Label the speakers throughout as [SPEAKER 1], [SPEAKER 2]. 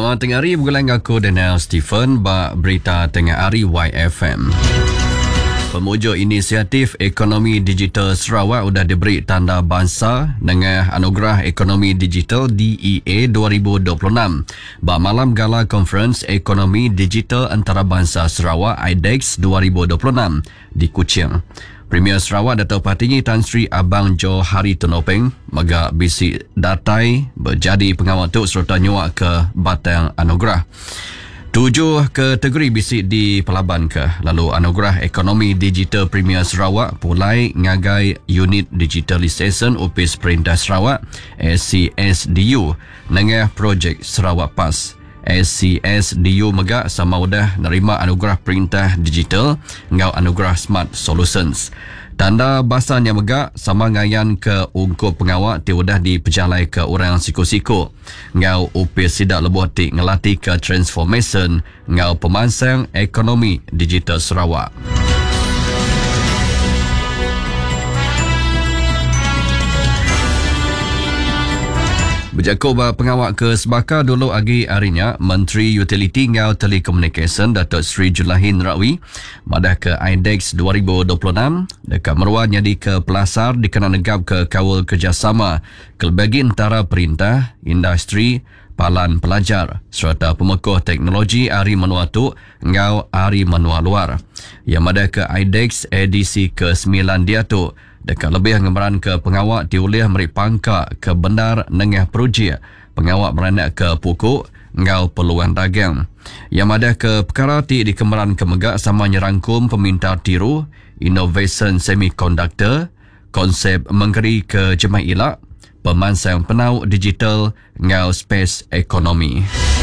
[SPEAKER 1] Tengah hari bergulang aku Daniel Stephen bak berita tengah hari YFM. Pemujuk inisiatif ekonomi digital Sarawak sudah diberi tanda bangsa dengan anugerah ekonomi digital DEA 2026 bak malam gala conference ekonomi digital antarabangsa Sarawak IDEX 2026 di Kuching. Premier Sarawak Dato' Patinggi Tan Sri Abang Johari Tunopeng megak bisik datai berjadi pengawal tuk serta nyuak ke batang anugerah. 7 kategori bisik di Pelaban ke. Lalu anugerah ekonomi digital Premier Sarawak pulai ngagai unit digitalisation Opis Perintah Sarawak SCSDU dengan projek Sarawak PAS. SCSDU megak sama udah nerima anugerah perintah digital ngau anugerah Smart Solutions. Tanda basan yang megak sama ngayan ke ungkup pengawak ti udah dipejalai ke orang siku-siku. Ngau upis sidak lebuh ti ngelatih ke transformation ngau pemansang ekonomi digital Sarawak. Berjakup pengawak ke Sebaka dulu agi harinya, Menteri Utility ngau Telekomunikasi Datuk Sri Julahin Rawi madah ke IDEX 2026 dekat meruah jadi ke pelasar dikena negap ke kawal kerjasama kelebagi antara perintah, industri, palan pelajar serta pemekuh teknologi hari menua tu ngau hari menua luar. Yang madah ke IDEX edisi ke-9 dia tu dekat lebih ngemeran ke pengawak diulih meri pangka ke benar nengah projek pengawak beranak ke pokok ngau peluang dagang. Yang ada ke perkara ti dikemeran ke megak sama nyerangkum peminta tiru innovation semiconductor konsep menggeri ke jemaah ilak pemansang penau digital ngau space economy.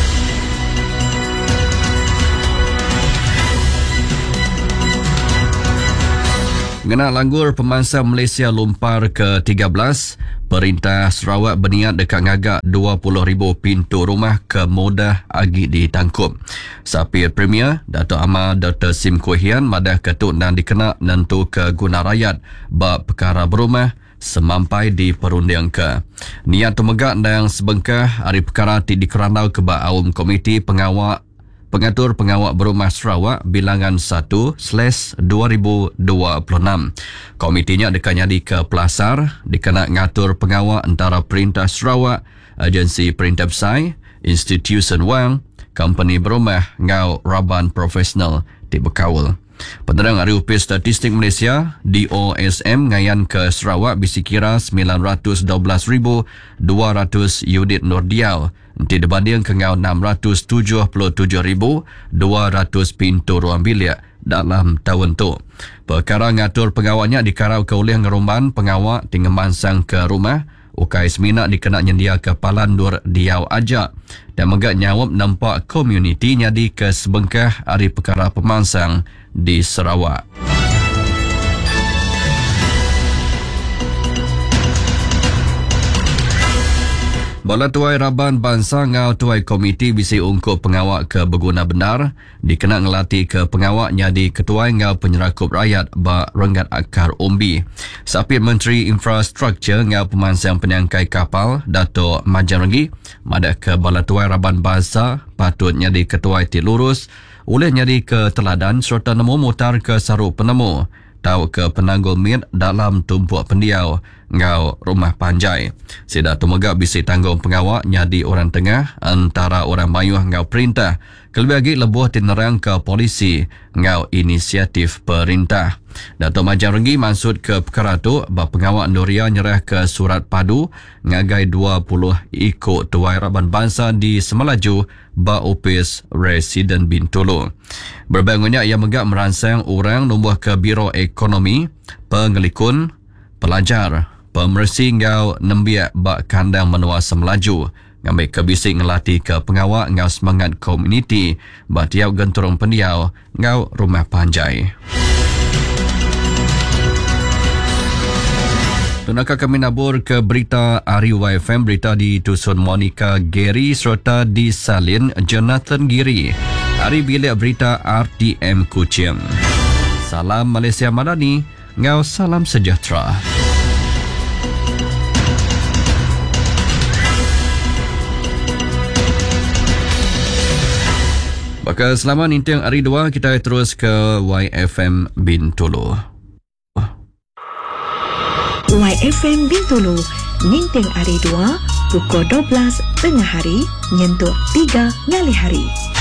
[SPEAKER 1] Ngena langgur pemansang Malaysia lumpar ke-13, Perintah Sarawak berniat dekat ngagak 20,000 pintu rumah ke mudah agi ditangkup. Sapir Premier, Dato' Ahmad Dr. Sim Kuhian madah ketuk dan dikena nentu ke guna rakyat bab perkara berumah semampai di perunding ke. Niat tumegak dan sebengkah hari perkara ti dikeranau ke bak awam komiti pengatur pengawak berumah Sarawak bilangan 1/2026. Komitinya dekatnya di ke Pelasar dikena ngatur pengawak antara Perintah Sarawak, Agensi Perintah Besar, Institution Wang, Company Berumah ngau Raban Profesional di Bekawal. Penerang Hari Upis Statistik Malaysia DOSM ngayan ke Sarawak bisikira 912,200 unit Nordial nanti dibanding ke ngau 677,200 pintu ruang bilik dalam tahun tu. Perkara ngatur pengawaknya dikarau ke oleh ngerumban pengawak tinggal mansang ke rumah ukai semina dikena nyendia ke palan dur diau ajak dan megak nyawab nampak komuniti nyadi ke sebengkah hari perkara pemansang di Sarawak. Bola tuai Raban Bangsa ngau tuai komiti bisi ungkup pengawak ke berguna benar dikena ngelatih ke pengawak nyadi ketuai ngau penyerakup rakyat bak renggat akar umbi. Sapit Menteri Infrastruktur ngau pemansang penyangkai kapal Dato' Majarenggi madah ke bola tuai Raban Bangsa patut nyadi ketuai ti lurus oleh nyadi ke teladan serta nemu mutar ke saruk penemu tahu ke penanggul mit dalam tumpuak pendiau ngau rumah panjai. Sida tumegak bisi tanggung pengawak nyadi orang tengah antara orang mayuh ngau perintah kelebih lagi lebuh tinerang ke polisi ngau inisiatif perintah. Dato' Majarenggi maksud ke perkara tu bak pengawak Nuria nyerah ke surat padu ngagai 20 ikut tuai Raban Bangsa di Semelaju bak Opis Residen Bintulu. Berbangunnya ia megak merangsang orang numbuh ke Biro Ekonomi, Pengelikun, Pelajar, Pemersi ngau nembiak bak kandang menua Semelaju ngambil kebisik ngelatih ke pengawak ngau semangat komuniti bak tiap genturung pendiau ngau rumah panjai. Tunakah kami nabur ke berita RUYFM, berita di Tusun Monica Gary serta di Salin Jonathan Giri. Hari bilik berita RTM Kuching. Salam Malaysia Madani, ngau salam sejahtera. Maka selama Ninteng hari 2 kita terus ke YFM Bintulu.
[SPEAKER 2] YFM Bintulu, Ninteng hari 2, pukul 12 tengah hari, nyentuh 3 ngali hari.